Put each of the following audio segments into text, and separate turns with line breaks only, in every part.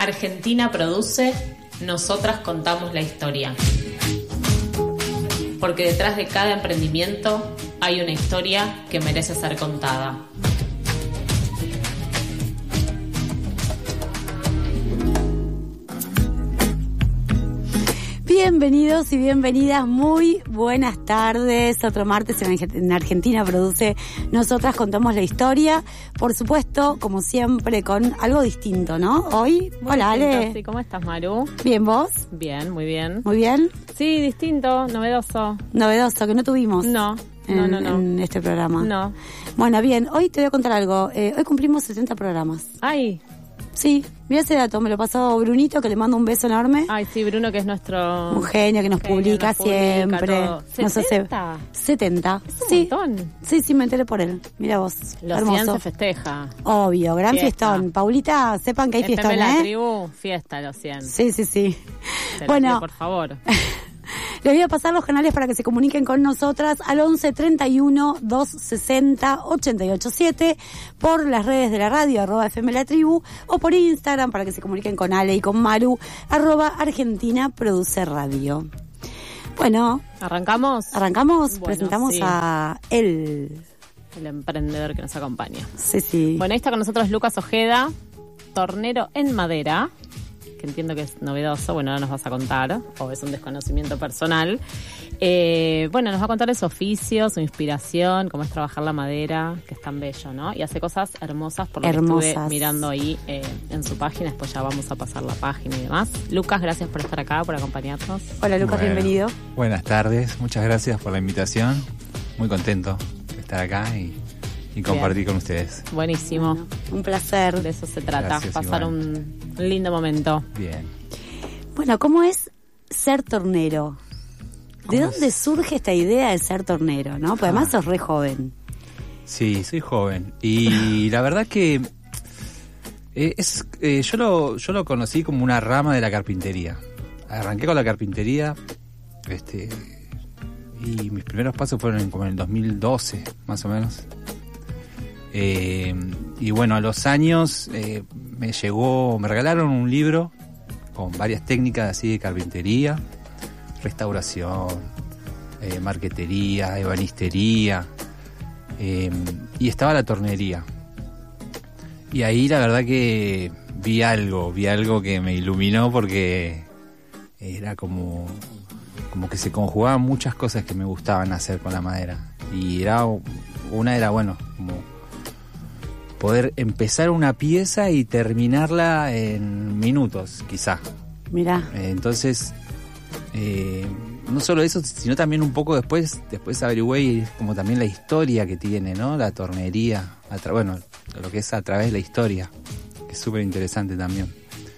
Argentina produce, nosotras contamos la historia. Porque detrás de cada emprendimiento hay una historia que merece ser contada.
Bienvenidos y bienvenidas, muy buenas tardes. Otro martes en Argentina produce, nosotras contamos la historia. Por supuesto, como siempre, con algo distinto, ¿no? Hoy, hola Ale.
Sí, ¿cómo estás, Maru?
Bien, ¿vos?
Bien, muy bien.
Muy bien.
Sí, distinto, novedoso.
Novedoso, que no tuvimos.
No.
En este programa.
No.
Bueno, bien, hoy te voy a contar algo. Hoy cumplimos 70 programas.
Ay.
Sí, mira ese dato, me lo pasó Brunito, que le mando un beso enorme.
Ay, sí, Bruno, que es nuestro...
Un genio que nos publica siempre.
Todo.
Nos hace 70.
Es un
sí.
montón.
Sí, me enteré por él. Mira vos.
Los
hermoso.
100 se festeja.
Obvio, gran
Fiesta.
fiestón. Paulita, sepan que hay fiestón,
FM La Tribu, fiesta los 100.
Sí.
Se
Bueno,
pido, por favor.
Les voy a pasar los canales para que se comuniquen con nosotras al 11 31 260 887 por las redes de la radio, @FM La Tribu, o por Instagram para que se comuniquen con Ale y con Maru, @Argentina Produce Radio. Bueno,
¿Arrancamos?
Bueno, presentamos
sí.
a él.
El emprendedor que nos acompaña.
Sí.
Bueno, ahí está con nosotros Lucas Ojeda, tornero en madera, que entiendo que es novedoso, bueno, ahora nos vas a contar, o es un desconocimiento personal. Bueno, nos va a contar de su oficio, su inspiración, cómo es trabajar la madera, que es tan bello, ¿no? Y hace cosas hermosas, por lo que estuve mirando ahí en su página, después ya vamos a pasar la página y demás. Lucas, gracias por estar acá, por acompañarnos.
Hola Lucas, bienvenido.
Buenas tardes, muchas gracias por la invitación, muy contento de estar acá y compartir con ustedes.
Buenísimo.
Bueno, un placer.
De eso se trata,
Gracias,
pasar
igual.
un lindo momento.
Bien.
Bueno, ¿cómo es ser tornero? ¿De dónde surge esta idea de ser tornero, no? Porque además sos re joven.
Sí, soy joven y la verdad que yo lo conocí como una rama de la carpintería. Arranqué con la carpintería, y mis primeros pasos fueron como en el 2012, más o menos. Y bueno, a los años me regalaron un libro con varias técnicas así de carpintería, restauración, marquetería, ebanistería, y estaba la tornería. Y ahí la verdad que vi algo que me iluminó porque era como que se conjugaban muchas cosas que me gustaban hacer con la madera. Y una era bueno, como poder empezar una pieza y terminarla en minutos, quizá.
Mirá.
Entonces, no solo eso, sino también un poco después averigüé como también la historia que tiene, ¿no? La tornería, lo que es a través de la historia, que es súper interesante también.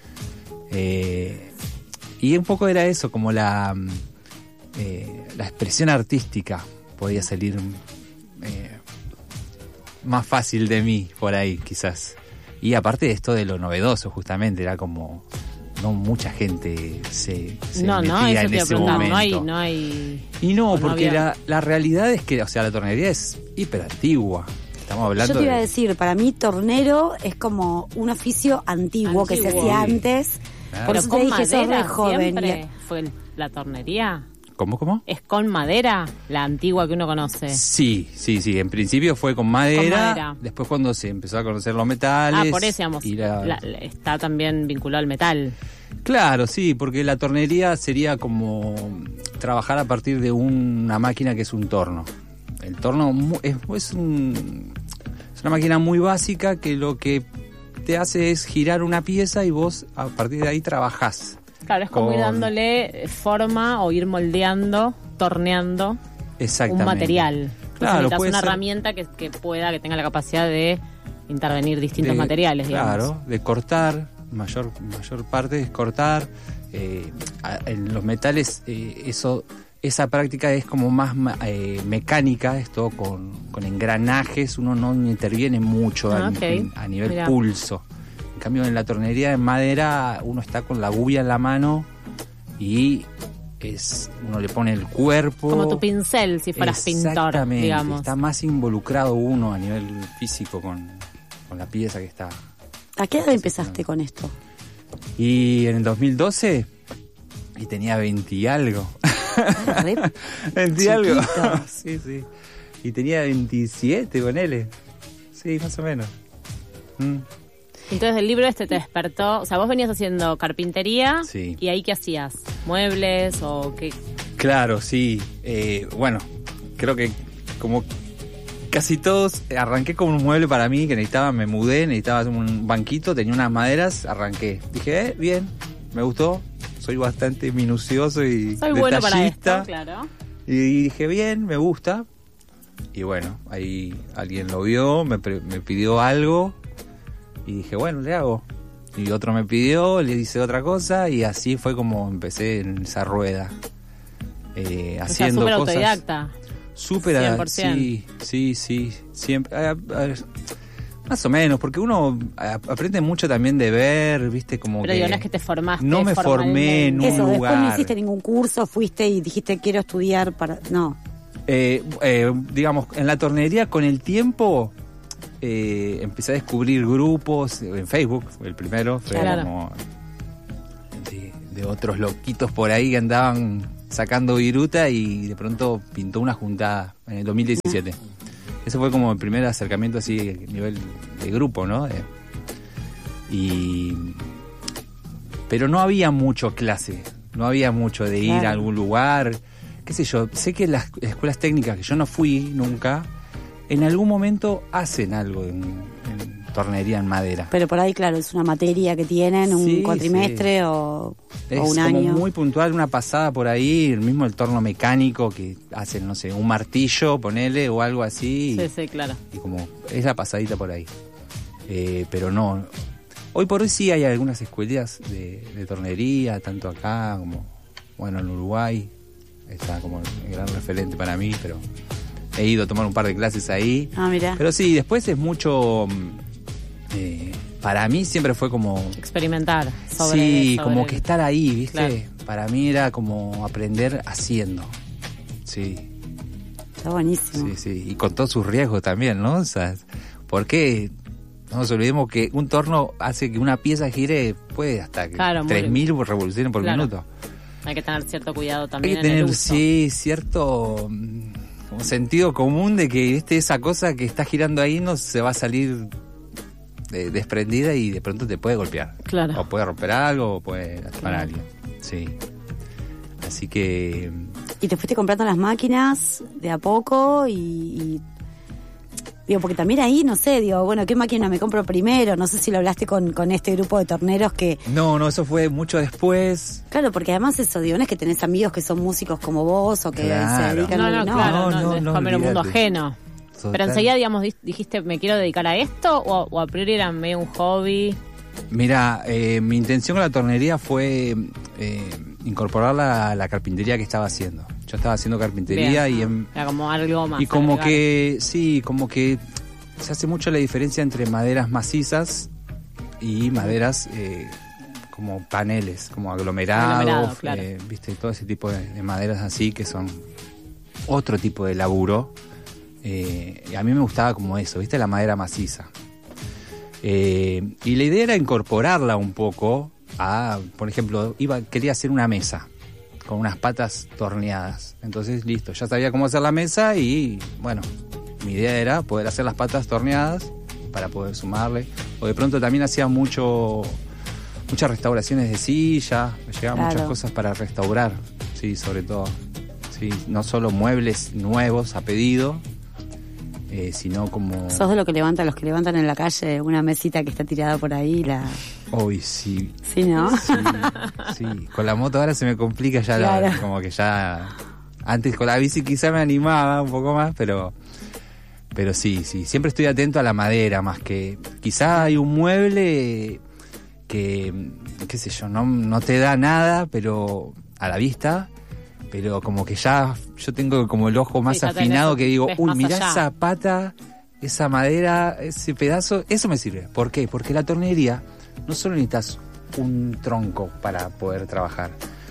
Y un poco era eso, como la expresión artística podía salir más fácil de mí por ahí, quizás. Y aparte de esto de lo novedoso, justamente, era como no mucha gente se metía en ese momento.
No hay.
Y no, porque
había...
la realidad es que, o sea, la tornería es hiper antigua. Estamos hablando.
Yo te iba a decir, para mí tornero es como un oficio antiguo. Que se hacía antes.
Claro.
Por eso te dije, sos re joven.
Siempre fue la tornería.
¿Cómo?
¿Es con madera la antigua que uno conoce?
Sí. En principio fue con madera. Después cuando se empezó a conocer los metales.
Por eso, digamos, está también vinculado al metal.
Claro, sí, porque la tornería sería como trabajar a partir de una máquina que es un torno. El torno es una máquina muy básica que lo que te hace es girar una pieza y vos a partir de ahí trabajás.
Claro, es como ir dándole forma o ir moldeando, torneando un material.
Claro,
necesitas
puede
una
ser
herramienta que tenga la capacidad de intervenir distintos materiales, digamos.
Claro, de cortar, mayor parte es cortar. En los metales esa práctica es como más mecánica, es todo con engranajes, uno no interviene mucho a nivel pulso. En cambio, en la tornería de madera uno está con la gubia en la mano y uno le pone el cuerpo.
Como tu pincel, si fueras pintor, digamos.
Está más involucrado uno a nivel físico con la pieza que está.
¿A qué edad empezaste con esto?
Y en el 2012, y tenía 20 y algo. 20 y algo. Sí. Y tenía 27, ponele. Sí, más o menos.
Entonces el libro te despertó, o sea, vos venías haciendo carpintería,
sí.
¿Y ahí qué hacías? ¿Muebles o qué?
Claro, sí. Bueno, creo que como casi todos, arranqué con un mueble para mí que necesitaba, me mudé, necesitaba un banquito, tenía unas maderas, arranqué. Dije, bien, me gustó, soy bastante minucioso y
soy
detallista.
Bueno para esto, claro.
Y dije, bien, me gusta. Y bueno, ahí alguien lo vio, me pidió algo y dije, bueno, le hago. Y otro me pidió, le hice otra cosa y así fue como empecé en esa rueda. Haciendo
súper
cosas.
Autodidacta.
Súper,
100%.
Sí, siempre. A ver, más o menos, porque uno aprende mucho también de ver, viste, como
pero
que...
Pero no es que te formaste.
No me formé en un lugar.
Después no hiciste ningún curso, fuiste y dijiste quiero estudiar para... No.
Digamos, en la tornería con el tiempo empecé a descubrir grupos en Facebook, el primero, fue
claro.
como de otros loquitos por ahí que andaban sacando viruta y de pronto pintó una juntada en el 2017. Ese fue como el primer acercamiento así a nivel de grupo, ¿no? Pero no había mucho clase, no había mucho de ir a algún lugar, qué sé yo. Sé que las escuelas técnicas, que yo no fui nunca, en algún momento hacen algo en tornería en madera.
Pero por ahí, claro, es una materia que tienen, un cuatrimestre o un año.
Es como muy puntual, una pasada por ahí, el mismo el torno mecánico que hacen, no sé, un martillo, ponele, o algo así.
Sí, claro.
Y como es la pasadita por ahí. Pero no. Hoy por hoy sí hay algunas escuelas de tornería, tanto acá como, bueno, en Uruguay. Está como el gran referente para mí, pero he ido a tomar un par de clases ahí.
Ah, mira.
Pero sí, después es mucho... para mí siempre fue como...
experimentar
sobre como que estar ahí, ¿viste?
Claro.
Para mí era como aprender haciendo. Sí.
Está buenísimo.
Sí. Y con todos sus riesgos también, ¿no? O sea, porque no nos olvidemos que un torno hace que una pieza gire, puede hasta 3.000 revoluciones por minuto.
Hay que tener cierto cuidado también.
Hay que
en
tener,
el uso.
cierto como sentido común de que esa cosa que está girando ahí no se va a salir desprendida y de pronto te puede golpear.
Claro.
O puede romper algo, o puede lastimar a alguien. Sí. Así que...
Y te fuiste comprando las máquinas de a poco y digo, porque también ahí, no sé, digo, bueno, ¿qué máquina me compro primero? No sé si lo hablaste con este grupo de torneros que...
No, eso fue mucho después.
Claro, porque además eso, digo, no es que tenés amigos que son músicos como vos o que se dedican a...
No, es comer un mundo ajeno.
Total.
Pero enseguida, digamos, dijiste, ¿me quiero dedicar a esto? ¿O a priori era medio un hobby?
Mira, mi intención con la tornería fue incorporar la carpintería que estaba haciendo. Yo estaba haciendo carpintería.
Bien, era como algo más.
Y como agregar. Que, sí, como que se hace mucho la diferencia entre maderas macizas y maderas como paneles, como aglomerados,
claro.
Viste, todo ese tipo de maderas así que son otro tipo de laburo. Y a mí me gustaba como eso, ¿viste? La madera maciza. Y la idea era incorporarla un poco a, por ejemplo, quería hacer una mesa con unas patas torneadas. Entonces, listo, ya sabía cómo hacer la mesa y, bueno, mi idea era poder hacer las patas torneadas para poder sumarle. O de pronto también hacía muchas restauraciones de silla, me llegaban muchas cosas para restaurar, sí, sobre todo. Sí, no solo muebles nuevos a pedido, sino como...
¿Sos de los que levantan en la calle una mesita que está tirada por ahí?
Uy, sí.
Sí, ¿no?
Sí. Con la moto ahora se me complica ya,
claro.
Como que ya... Antes con la bici quizá me animaba un poco más, pero sí. Siempre estoy atento a la madera, más que... Quizá hay un mueble que, qué sé yo, no te da nada, pero a la vista... Pero como que ya yo tengo como el ojo más afinado que digo, uy, mirá esa pata, esa madera, ese pedazo, eso me sirve. ¿Por qué? Porque la tornería no solo necesitas un tronco para poder trabajar.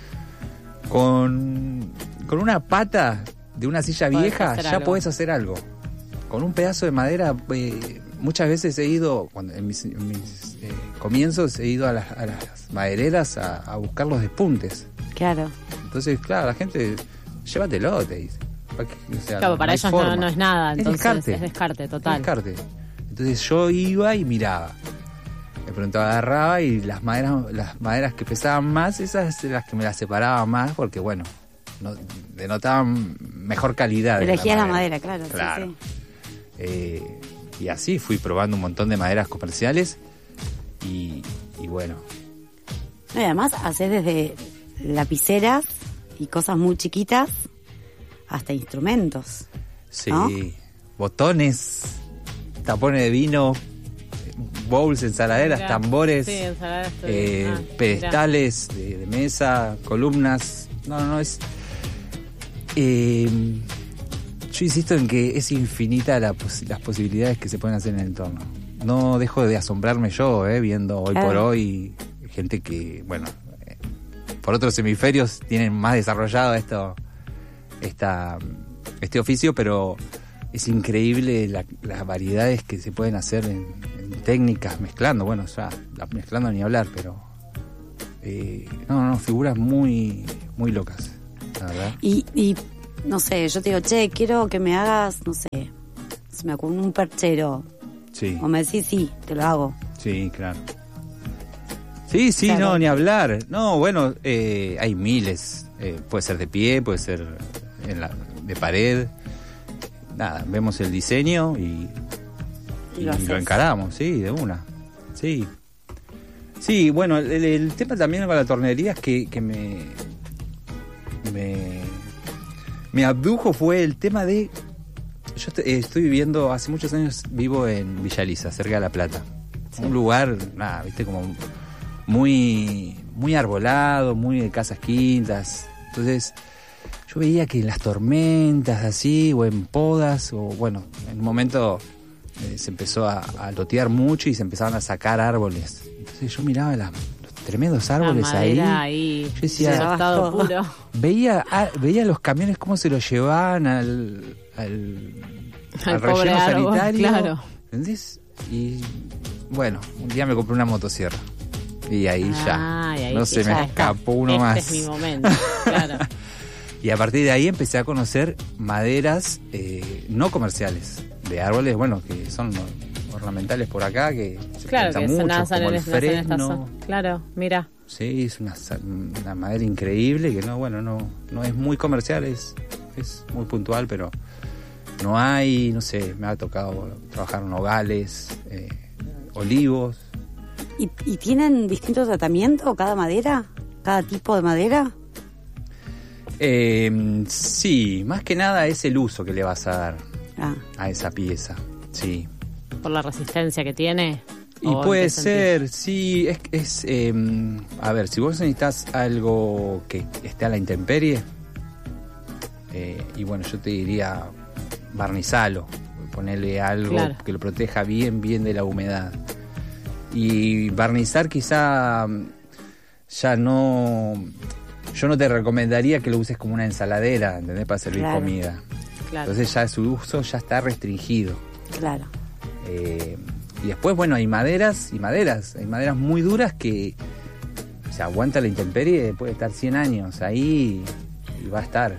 Con una pata de una silla vieja ya podés hacer algo. Con un pedazo de madera muchas veces he ido, en mis comienzos, he ido a las madereras a buscar los despuntes.
Claro.
Entonces, claro, la gente, llévatelo, te dice. O sea,
Claro, para ellos no es nada, entonces es descarte total.
Es descarte. Entonces yo iba y miraba. De pronto agarraba y las maderas que pesaban más, esas eran las que me las separaba más, porque bueno, denotaban mejor calidad.
Elegías la madera, claro.
Claro.
Sí.
Y así fui probando un montón de maderas comerciales y bueno.
No, y además haces desde lapiceras y cosas muy chiquitas hasta instrumentos.
Sí,
¿no?
botones, tapones de vino, bowls, ensaladeras,
Mirá,
tambores,
sí, ensaladas,
pedestales de mesa, columnas. No, es... yo insisto en que es infinita las posibilidades que se pueden hacer en el entorno. No dejo de asombrarme yo, viendo hoy por hoy gente que, bueno, por otros hemisferios tienen más desarrollado este oficio, pero es increíble las variedades que se pueden hacer en técnicas, mezclando, bueno, ya mezclando ni hablar, pero figuras muy muy locas, la verdad.
Y no sé, yo te digo, che, quiero que me hagas, no sé, se me ocurre un perchero.
Sí.
O me decís, sí, te lo hago.
Sí, claro. Sí,
Claro.
no, ni hablar. No, bueno, hay miles. Puede ser de pie, puede ser de pared. Nada, vemos el diseño y
lo haces.
lo encaramos, sí, de una. Sí. Sí, bueno, el tema también con la tornería es que me abdujo fue el tema de... Yo estoy viviendo, hace muchos años vivo en Villa Elisa, cerca de La Plata. Sí. Un lugar, nada, viste, como muy muy arbolado, muy de casas quintas. Entonces, yo veía que en las tormentas así, o en podas, o bueno, en un momento se empezó a lotear mucho y se empezaban a sacar árboles. Entonces yo miraba los tremendos árboles
ahí.
Yo decía,
estado puro.
Veía los camiones cómo se los llevaban al relleno
árbol,
sanitario.
Claro.
¿Entendés? Y bueno, un día me compré una motosierra. Y ahí se me escapó uno más.
Este es mi momento, claro.
Y a partir de ahí empecé a conocer maderas no comerciales, de árboles, bueno, que son ornamentales por acá, que se plantan mucho, como el fresno.
Claro, mira.
Sí, es una madera increíble que no es muy comercial, es muy puntual, pero no hay, no sé, me ha tocado trabajar en nogales, olivos.
¿Y tienen distinto tratamiento cada madera? ¿Cada tipo de madera?
Sí, más que nada es el uso que le vas a dar a esa pieza, sí.
¿Por la resistencia que tiene?
Y puede ser, sí, a ver, si vos necesitas algo que esté a la intemperie, y bueno, yo te diría barnizalo, ponerle algo que lo proteja bien de la humedad. Y barnizar quizá ya no... Yo no te recomendaría que lo uses como una ensaladera, ¿entendés? Para servir comida. Claro. Entonces ya su uso ya está restringido.
Claro.
Y después, bueno, hay maderas y maderas. Hay maderas muy duras que se aguanta la intemperie, puede estar 100 años ahí y va a estar.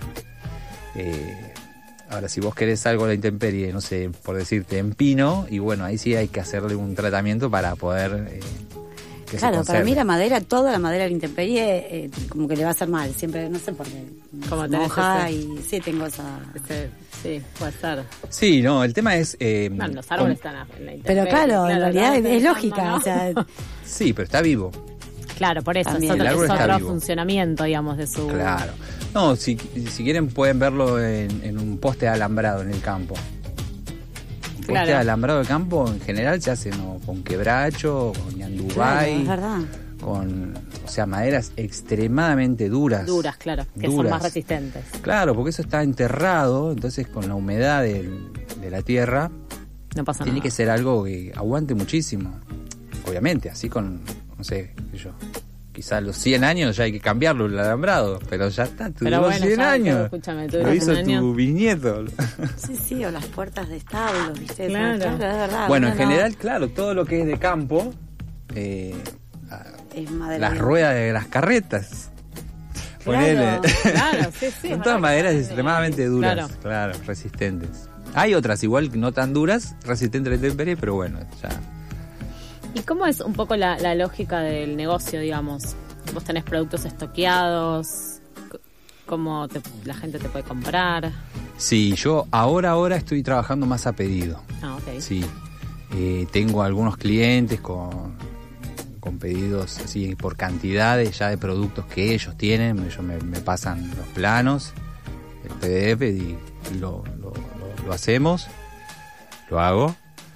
Ahora, si vos querés algo de la intemperie, no sé, por decirte, en pino, y bueno, ahí sí hay que hacerle un tratamiento para poder...
claro, para mí la madera, toda la madera de la intemperie, como que le va a hacer mal, siempre, no sé por qué.
Como
moja y sí, tengo esa...
sí, puede ser.
Sí, no, el tema es...
los árboles están en la intemperie.
Pero claro, en realidad es lógica, o sea...
Sí, pero está vivo.
Claro, por eso,
también.
es otro funcionamiento, digamos, de su...
Claro. No, si quieren pueden verlo en un poste alambrado en el campo. Un poste alambrado de campo en general se hace con quebracho, con ñandubay,
es verdad.
Con, maderas extremadamente duras.
Duras, claro, que son más resistentes.
Claro, porque eso está enterrado, entonces con la humedad de la tierra
no pasa
tiene
nada.
que ser algo que aguante muchísimo. Obviamente, así con, no sé, quizás a los 100 años ya hay que cambiarlo el alambrado, pero ya está,
pero
duró
bueno,
100
ya,
años.
Escúchame,
lo hizo
100 años.
tu bisnieto.
Sí, o las puertas de establos, ¿viste?
Claro.
Es verdad.
Bueno, en
uno
general, claro, todo lo que es de campo,
es madera.
las ruedas de las carretas.
Claro,
Ponele.
Claro, sí.
Son todas maderas extremadamente duras,
Claro.
claro, resistentes. Hay otras igual no tan duras, resistentes a la intemperie, pero bueno, ya.
¿Y cómo es un poco la lógica del negocio, digamos? ¿Vos tenés productos estoqueados? ¿Cómo la gente te puede comprar?
Sí, yo ahora estoy trabajando más a pedido.
Ah, ok.
Sí, tengo algunos clientes con pedidos así por cantidades ya de productos que ellos tienen. Ellos me pasan los planos, el PDF y lo hacemos, lo hago.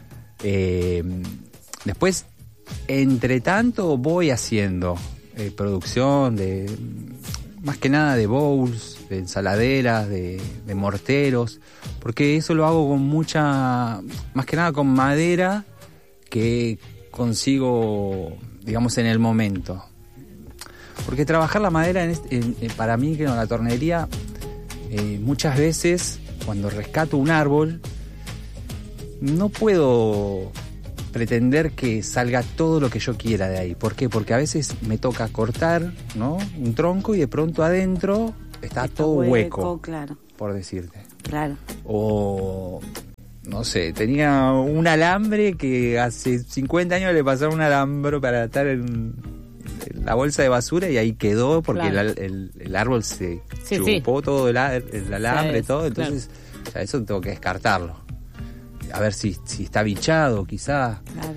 Después, entre tanto, voy haciendo producción de, más que nada de bowls, de ensaladeras, de morteros, porque eso lo hago con más que nada con madera que consigo, digamos, en el momento. Porque trabajar la madera para mí, que en la tornería, muchas veces cuando rescato un árbol, no puedo pretender que salga todo lo que yo quiera de ahí. ¿Por qué? Porque a veces me toca cortar, ¿no?, un tronco y de pronto adentro está todo hueco,
claro.
por decirte.
Claro.
O, no sé, tenía un alambre que hace 50 años le pasaron un alambre para atar en la bolsa de basura y ahí quedó porque
claro.
el árbol se chupó todo el alambre, todo. Entonces, claro, ya eso tengo que descartarlo. A ver si está bichado, quizás.
Claro.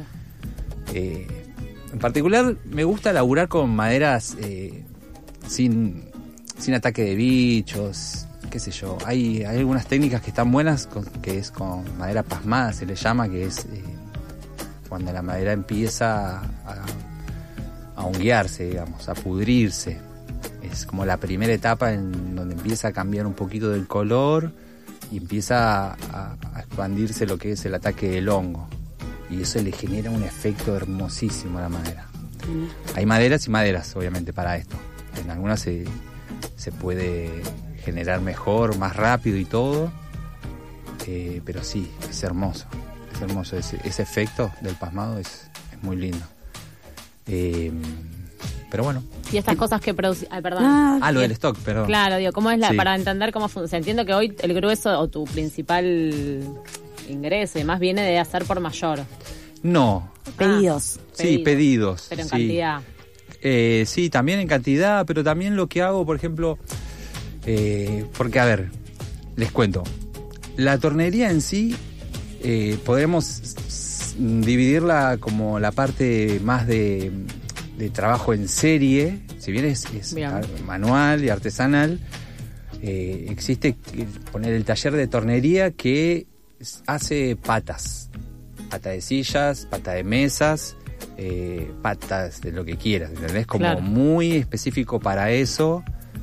En particular, me gusta laburar con maderas sin ataque de bichos, qué sé yo. Hay algunas técnicas que están buenas, que es con madera pasmada, se le llama, que es cuando la madera empieza a honguearse, digamos, a pudrirse. Es como la primera etapa en donde empieza a cambiar un poquito del color y empieza a expandirse lo que es el ataque del hongo. Y eso le genera un efecto hermosísimo a la madera. Hay maderas y maderas, obviamente, para esto. En algunas se puede generar mejor, más rápido y todo. Pero sí, es hermoso. Es hermoso. Ese efecto del pasmado es muy lindo. Pero bueno.
Y estas cosas que producen... Ay, perdón.
Lo del stock, perdón.
Claro, digo, ¿cómo es
Sí.
para entender cómo funciona? Entiendo que hoy el grueso o tu principal ingreso y demás viene de hacer por mayor.
No.
Pedidos.
Sí, pedidos.
Pero en
sí.
cantidad.
Sí, también en cantidad, pero también lo que hago, por ejemplo, porque, a ver, les cuento. La tornería en sí, podemos dividirla como la parte más de trabajo en serie, si bien es manual y artesanal. Existe poner el taller de tornería que hace patas de sillas, pata de mesas, patas de lo que quieras, ¿entendés? Como
claro.
muy específico para eso.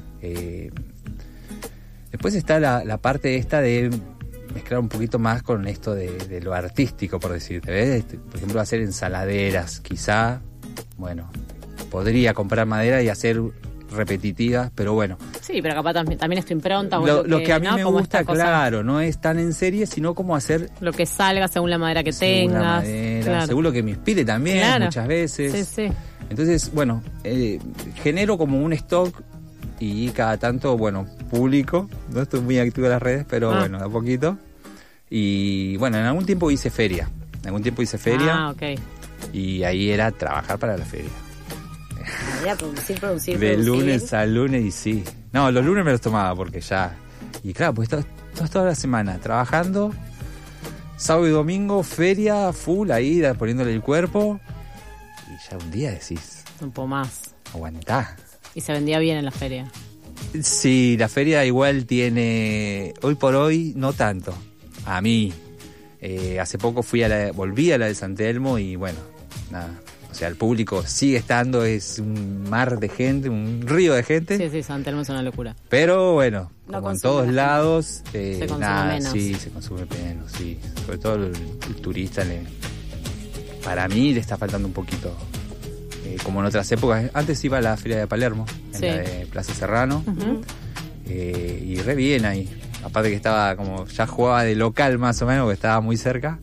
Después está la parte esta de mezclar un poquito más con esto de lo artístico, por decirte, ¿ves? Por ejemplo, hacer ensaladeras, quizá, bueno, podría comprar madera y hacer repetitivas, pero bueno.
Sí, pero capaz también es tu impronta.
Lo que a mí
¿no?
me
Como
gusta,
esta cosa,
claro, no es tan en serie, sino como hacer
lo que salga según la madera que
según la
tengas.
madera,
Claro.
según lo que me inspire también,
Claro.
muchas veces.
Sí, sí.
Entonces, bueno, genero como un stock y cada tanto, bueno, publico. No estoy muy activo en las redes, pero bueno, a poquito. Y bueno, en algún tiempo hice feria.
Ah, ok.
Y ahí era trabajar para la feria.
Producir.
De lunes a lunes y sí. No, los lunes me los tomaba porque ya... Y claro, pues toda la semana trabajando. Sábado y domingo, feria, full, ahí poniéndole el cuerpo. Y ya un día decís...
Un poco más.
Aguantá.
Y se vendía bien en la feria.
Sí, la feria igual tiene... Hoy por hoy, no tanto. A mí. Hace poco volví a la de San Telmo y bueno, nada. O sea, el público sigue estando, es un mar de gente, un río de gente.
Sí, San Telmo es una locura.
Pero bueno,
No
como en
consume
todos
la
lados,
se consume
nada,
menos.
sí, se consume menos, sí. Sobre todo el turista, para mí le está faltando un poquito como en otras épocas. Antes iba a la Feria de Palermo, en
Sí.
la de Plaza Serrano,
Ujú.
y re bien ahí. Aparte que estaba como, ya jugaba de local más o menos, porque estaba muy cerca.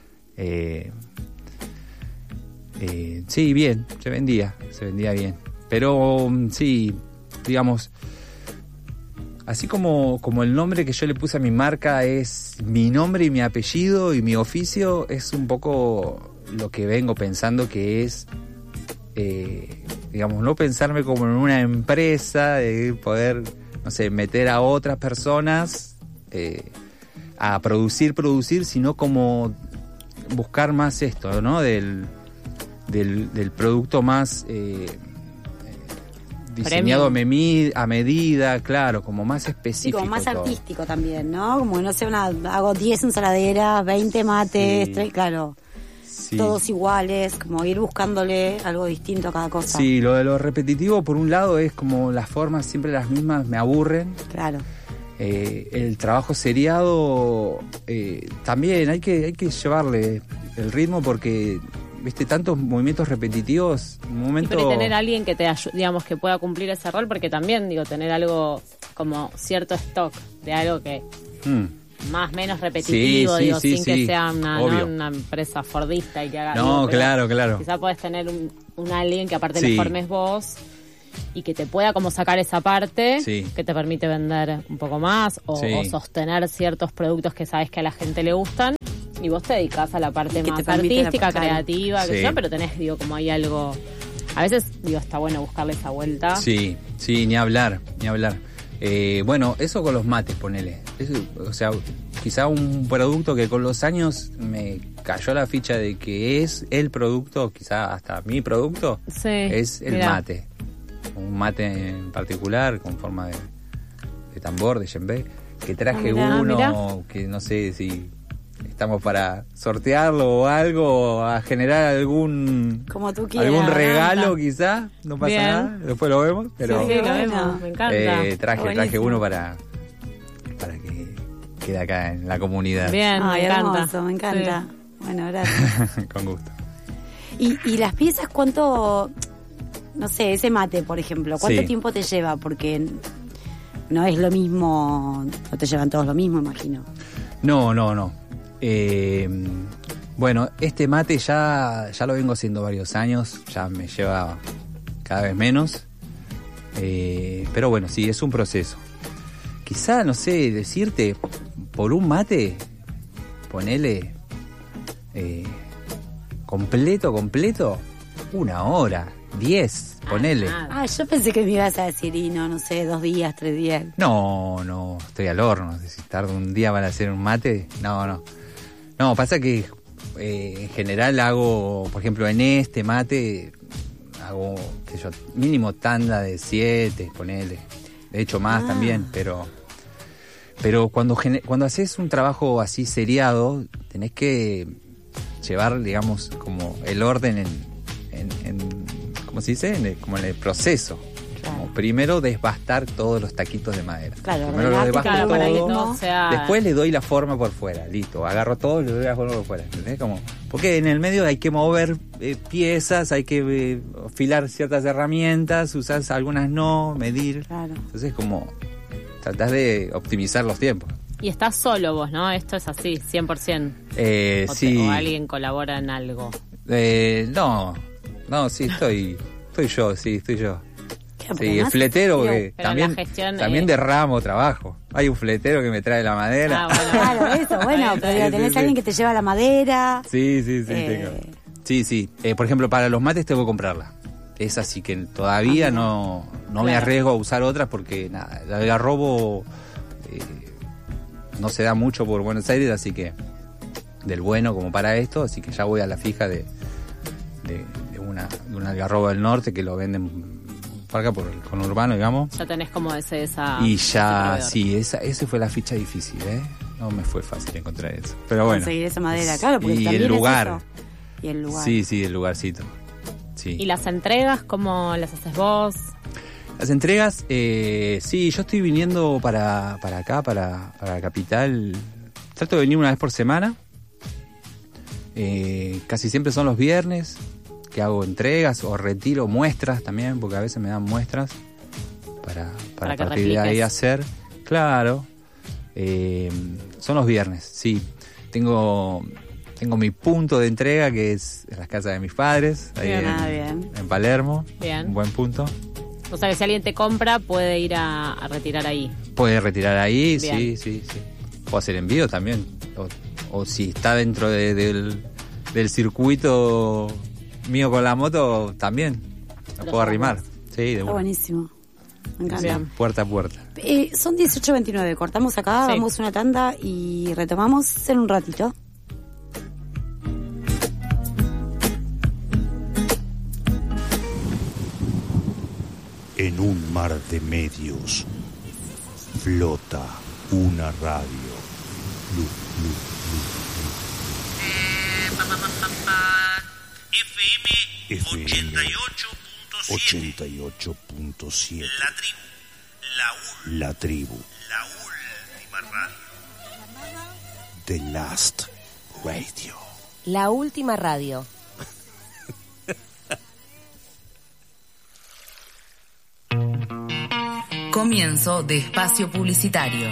Sí, bien, se vendía bien. Pero sí, digamos, así como el nombre que yo le puse a mi marca es mi nombre y mi apellido y mi oficio, es un poco lo que vengo pensando que es, digamos, no pensarme como en una empresa, de poder, no sé, meter a otras personas a producir, sino como buscar más esto, ¿no? Del producto más diseñado a medida, claro, como más
Sí,
específico.
como más
todo.
artístico también, ¿no? Como no sé, hago 10 ensaladeras, 20 mates,
Sí.
claro,
Sí.
todos iguales, como ir buscándole algo distinto a cada cosa.
Sí, lo de lo repetitivo, por un lado, es como las formas siempre las mismas, me aburren.
Claro.
El trabajo seriado también hay que llevarle el ritmo porque, viste, tantos movimientos repetitivos, un momento...
Pero tener a alguien que te ayude, digamos, que pueda cumplir ese rol, porque también, digo, tener algo como cierto stock de algo que más o menos repetitivo,
Sí,
digo,
sí,
sin
sí,
que sea una, ¿no?
obvio.
Una empresa fordista y que haga...
No,
digo, pero
claro.
Quizá podés tener un alguien que aparte
Sí.
le formes vos y que te pueda como sacar esa parte
Sí.
que te permite vender un poco más o sostener ciertos productos que sabes que a la gente le gustan. Y vos te dedicás a la parte
Que te
más
permite
artística,
claro.
creativa, que
Sí.
yo, pero tenés, digo, como hay algo... A veces, digo, está bueno buscarle esa vuelta.
Sí, ni hablar. Bueno, eso con los mates, ponele. Eso, o sea, quizá un producto que con los años me cayó la ficha de que es el producto, quizá hasta mi producto,
Sí,
es el
mirá.
mate. Un mate en particular con forma de tambor, de djembe, que traje
mirá.
que no sé si estamos para sortearlo o algo, o a generar algún
Como tú quieras.
algún regalo
Anda.
quizá, no pasa
Bien.
nada, después lo vemos, pero
Sí, lo
bueno.
vemos, me encanta.
traje
Buenísimo.
uno para que quede acá en la comunidad.
Bien,
Ay,
me encanta.
hermoso, me encanta. Bueno, gracias.
Con gusto.
Y las piezas, ¿cuánto, no sé, ese mate, por ejemplo, cuánto
Sí.
tiempo te lleva? Porque no es lo mismo, no te llevan todos lo mismo, imagino.
No. Bueno, este mate ya lo vengo haciendo varios años, ya me lleva cada vez menos. Pero bueno, sí, es un proceso. Quizá, no sé, decirte, por un mate, ponele completo, 1 hora, 10, ponele.
nada.
Ah, yo pensé que me ibas a decir, y no sé, 2 días, 3 días.
No, estoy al horno. Si tardo un día para hacer un mate, no. No, pasa que en general hago, por ejemplo, en este mate, hago, qué sé yo, mínimo tanda de 7, ponele. De hecho, más también, pero cuando haces un trabajo así seriado, tenés que llevar, digamos, como el orden en ¿cómo se dice? Como en el proceso.
Claro.
Como primero desbastar todos los taquitos de madera.
Claro,
Primero lo
ordenarte,
desbasto
Claro, para que
todo.
no sea...
Después le doy la forma por fuera, listo. Agarro todo y le doy la forma por fuera. ¿Entendés? Como, porque en el medio hay que mover piezas, hay que afilar ciertas herramientas, usar algunas no, medir.
Claro.
Entonces como tratás de optimizar los tiempos.
Y estás solo vos, ¿no? Esto es así, 100%.
Sí.
O alguien colabora en algo.
No, sí, estoy yo.
Claro,
Sí,
pero
el
además,
fletero
digo,
que
pero
también,
la gestión,
también derramo trabajo. Hay un fletero que me trae la madera.
Ah, bueno.
Claro, eso, bueno, pero digo,
Sí,
tenés
sí.
alguien que te lleva la madera.
Sí,
Eh.
tengo. Sí. Por ejemplo, para los mates tengo que comprarla. Es así que todavía no me
Claro.
arriesgo a usar otras porque nada, la robo no se da mucho por Buenos Aires, así que del bueno como para esto, así que ya voy a la fija de un algarrobo del norte que lo venden por acá por el conurbano, digamos.
Ya tenés como esa...
Y
ese
ya,
proveedor.
sí, ese fue la ficha difícil, No me fue fácil encontrar eso. Pero bueno.
Conseguir esa madera, claro, porque
Y
también
el
es
lugar.
eso. Y el lugar.
Sí, el lugarcito. Sí.
¿Y las entregas cómo las haces vos?
Las entregas, sí, yo estoy viniendo para acá, para la capital. Trato de venir una vez por semana. Casi siempre son los viernes. que hago entregas o retiro muestras también, porque a veces me dan muestras para a partir de ahí hacer. Claro. Son los viernes, sí. Tengo mi punto de entrega, que es en las casas de mis padres, ahí en Palermo. Bien. Un buen punto.
O sea que si alguien te compra, puede ir a retirar ahí.
Puede retirar ahí, sí. Puedo hacer envío también. O si está dentro del circuito mío con la moto, también. Lo puedo arrimar. Sí, de
Está buenísimo. Me encanta.
Bien. Puerta a puerta.
Son 18:29. Cortamos acá, vamos una tanda y retomamos en un ratito.
En un mar de medios flota una radio. FM 88.7. La tribu. La última radio. The Last Radio.
La última radio.
Comienzo de espacio publicitario.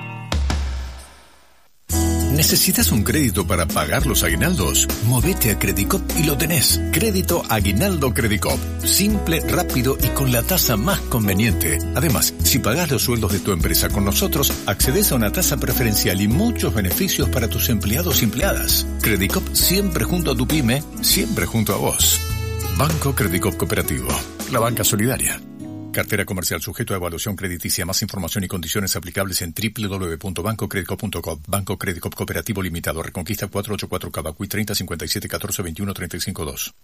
¿Necesitas un crédito para pagar los aguinaldos? Movete a Credicop y lo tenés. Crédito Aguinaldo Credicop. Simple, rápido y con la tasa más conveniente. Además, si pagás los sueldos de tu empresa con nosotros, accedes a una tasa preferencial y muchos beneficios para tus empleados y empleadas. Credicop siempre junto a tu pyme, siempre junto a vos. Banco Credicop Cooperativo. La banca solidaria. Cartera comercial sujeto a evaluación crediticia. Más información y condiciones aplicables en www.bancocredicop.com. Banco Credicop Cooperativo Limitado. Reconquista 484 Cavacuy 30 57 14 21 35 2.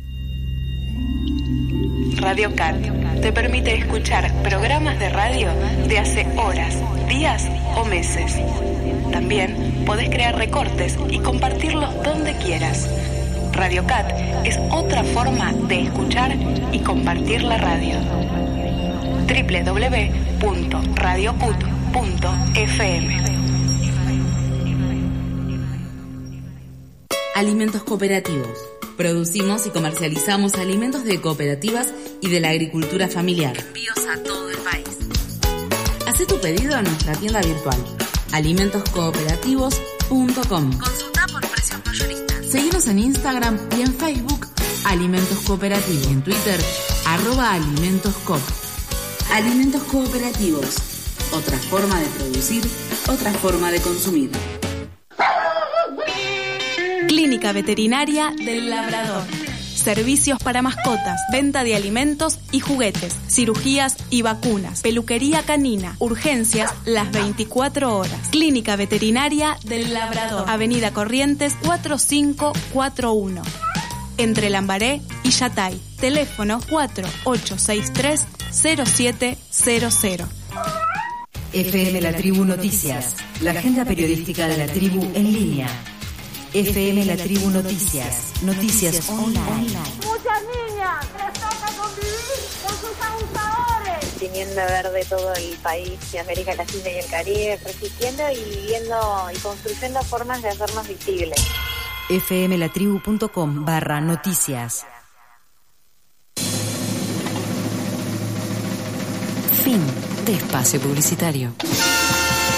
Radio Cat te permite escuchar programas de radio de hace horas, días o meses. También podés crear recortes y compartirlos donde quieras. Radio Cat es otra forma de escuchar y compartir la radio. www.radiocut.fm.
Alimentos cooperativos. Producimos y comercializamos alimentos de cooperativas y de la agricultura familiar. Envíos a todo el país. Haz tu pedido en nuestra tienda virtual, alimentoscooperativos.com. Consulta por precios mayoristas. Seguinos en Instagram y en Facebook, Alimentos Cooperativos. En Twitter, @alimentoscoop. Alimentos cooperativos. Otra forma de producir, otra forma de consumir.
Clínica Veterinaria del Labrador. Servicios para mascotas, venta de alimentos y juguetes, cirugías y vacunas, peluquería canina, urgencias las 24 horas. Clínica Veterinaria del Labrador. Avenida Corrientes 4541. Entre Lambaré y Yatay. Teléfono 4863-0700.
FM La Tribu Noticias, la agenda periodística de la tribu en línea. FM La Tribu Noticias, noticias online.
Muchas niñas les toca convivir con sus abusadores.
Teniendo verde todo el país de América Latina y el Caribe, resistiendo y viviendo y construyendo formas de hacernos visibles.
fmlatribu.com/noticias. Fin de espacio publicitario.